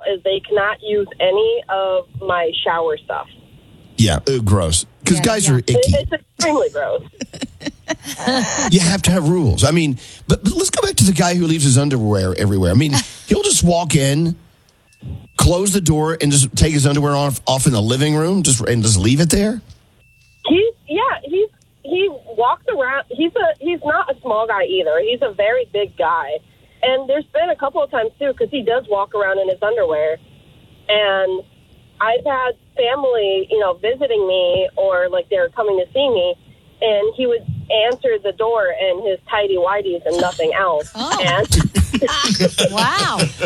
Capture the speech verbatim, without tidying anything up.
is they cannot use any of my shower stuff. Yeah, uh, gross. Because Yeah, guys yeah. are icky. It's extremely gross. You have to have rules. I mean, but, but let's go back to the guy who leaves his underwear everywhere. I mean, he'll just walk in, close the door, and just take his underwear off off in the living room, just and just leave it there. He's yeah, he's he walks around. He's a he's not a small guy either. He's a very big guy, and there's been a couple of times too because he does walk around in his underwear, and I've had family, you know, visiting me or like they're coming to see me, and he would answer the door in his tighty whities and nothing else. Oh. And Wow.